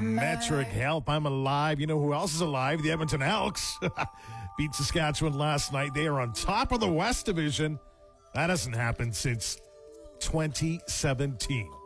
Metric help. I'm alive. You know who else is alive? The Edmonton Elks beat Saskatchewan last night. They are on top of the West Division. That hasn't happened since 2017.